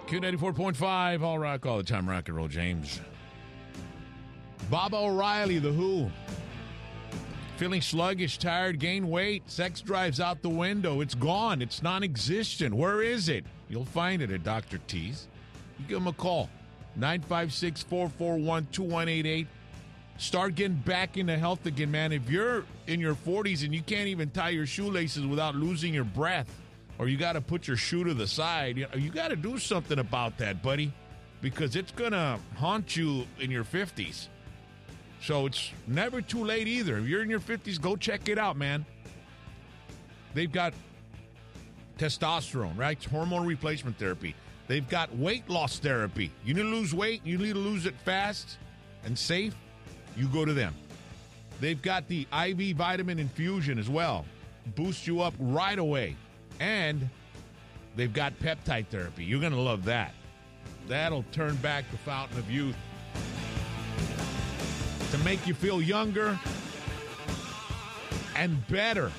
Q94.5, all rock, all the time, rock and roll, James. Bob O'Reilly, The Who. Feeling sluggish, tired, gain weight, sex drives out the window. It's gone. It's non-existent. Where is it? You'll find it at Dr. T's. You give him a call, 956-441-2188. Start getting back into health again, man. If you're in your 40s and you can't even tie your shoelaces without losing your breath, or you got to put your shoe to the side, you got to do something about that, buddy, because it's going to haunt you in your 50s. So it's never too late either. If you're in your 50s, go check it out, man. They've got testosterone, right? Hormone replacement therapy. They've got weight loss therapy. You need to lose weight, you need to lose it fast and safe, you go to them. They've got the IV vitamin infusion as well. Boost you up right away. And they've got peptide therapy. You're going to love that. That'll turn back the fountain of youth to make you feel younger and better.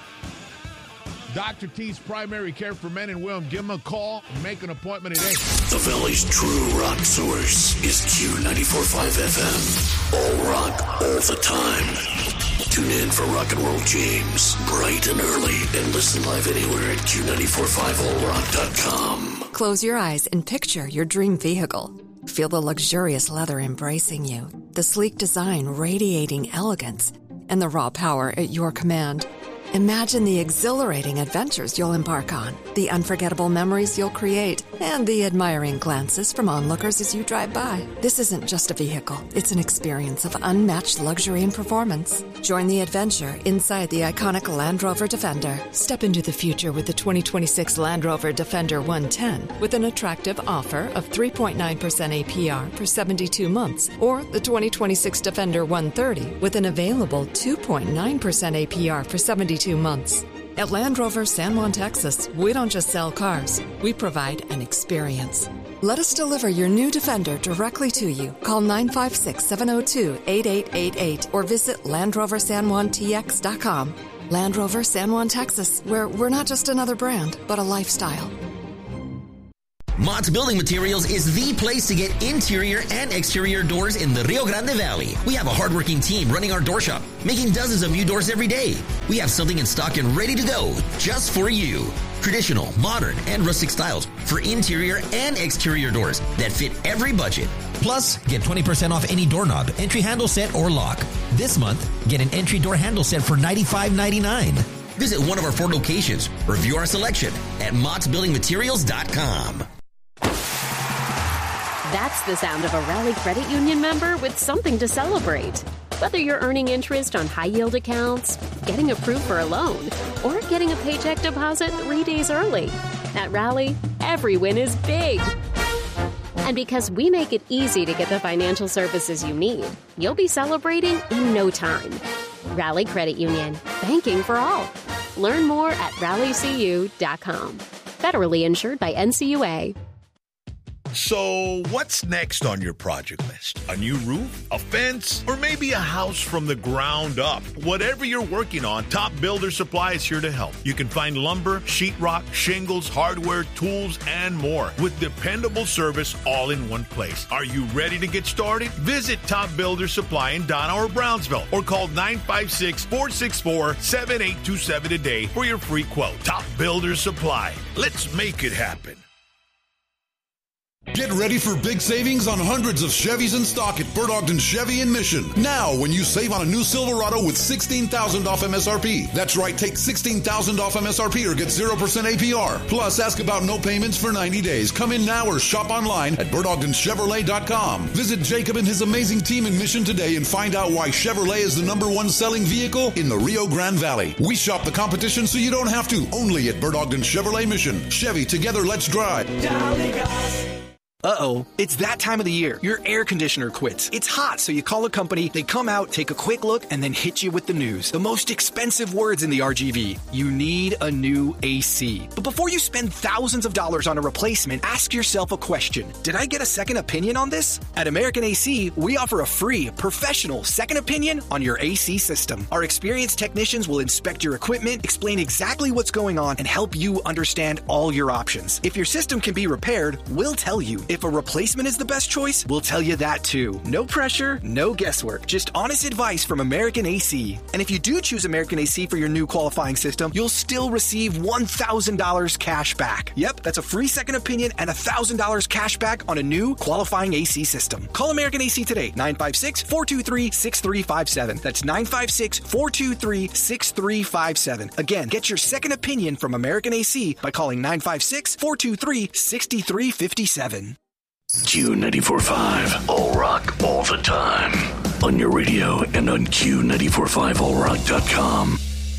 Dr. T's Primary Care for Men and Women. Give them a call and make an appointment today. The Valley's true rock source is Q94.5 FM. All rock, all the time. Tune in for Rock and Roll James, bright and early, and listen live anywhere at Q945allrock.com. Close your eyes and picture your dream vehicle. Feel the luxurious leather embracing you, the sleek design radiating elegance, and the raw power at your command. Imagine the exhilarating adventures you'll embark on, the unforgettable memories you'll create, and the admiring glances from onlookers as you drive by. This isn't just a vehicle, it's an experience of unmatched luxury and performance. Join the adventure inside the iconic Land Rover Defender. Step into the future with the 2026 Land Rover Defender 110 with an attractive offer of 3.9% APR for 72 months, or the 2026 Defender 130 with an available 2.9% APR for 72 months. At Land Rover San Juan, Texas, we don't just sell cars, we provide an experience. Let us deliver your new Defender directly to you. Call 956-702-8888 or visit LandRoverSanJuanTX.com. Land Rover San Juan, Texas, where we're not just another brand, but a lifestyle. Mott's Building Materials is the place to get interior and exterior doors in the Rio Grande Valley. We have a hardworking team running our door shop, making dozens of new doors every day. We have something in stock and ready to go just for you. Traditional, modern, and rustic styles for interior and exterior doors that fit every budget. Plus, get 20% off any doorknob, entry handle set, or lock. This month, get an entry door handle set for $95.99. Visit one of our 4 locations or view our selection at MottsBuildingMaterials.com. That's the sound of a Rally Credit Union member with something to celebrate. Whether you're earning interest on high-yield accounts, getting approved for a loan, or getting a paycheck deposit 3 days early. At Rally, every win is big. And because we make it easy to get the financial services you need, you'll be celebrating in no time. Rally Credit Union, banking for all. Learn more at rallycu.com. Federally insured by NCUA. So, what's next on your project list? A new roof? A fence? Or maybe a house from the ground up? Whatever you're working on, Top Builder Supply is here to help. You can find lumber, sheetrock, shingles, hardware, tools, and more with dependable service all in one place. Are you ready to get started? Visit Top Builder Supply in Donna or Brownsville or call 956-464-7827 today for your free quote. Top Builder Supply. Let's make it happen. Get ready for big savings on hundreds of Chevys in stock at Bert Ogden Chevy in Mission. Now, when you save on a new Silverado with $16,000 off MSRP. That's right, take $16,000 off MSRP or get 0% APR. Plus, ask about no payments for 90 days. Come in now or shop online at BertOgdenChevrolet.com. Visit Jacob and his amazing team in Mission today and find out why Chevrolet is the #1 selling vehicle in the Rio Grande Valley. We shop the competition so you don't have to. Only at Bert Ogden Chevrolet Mission. Chevy, together let's drive. Uh-oh, it's that time of the year. Your air conditioner quits. It's hot, so you call a company, they come out, take a quick look, and then hit you with the news. The most expensive words in the RGV. You need a new AC. But before you spend thousands of dollars on a replacement, ask yourself a question. Did I get a second opinion on this? At American AC, we offer a free, professional second opinion on your AC system. Our experienced technicians will inspect your equipment, explain exactly what's going on, and help you understand all your options. If your system can be repaired, we'll tell you. If a replacement is the best choice, we'll tell you that too. No pressure, no guesswork. Just honest advice from American AC. And if you do choose American AC for your new qualifying system, you'll still receive $1,000 cash back. Yep, that's a free second opinion and $1,000 cash back on a new qualifying AC system. Call American AC today, 956-423-6357. That's 956-423-6357. Again, get your second opinion from American AC by calling 956-423-6357. Q94.5, All Rock, all the time. On your radio and on Q945allrock.com.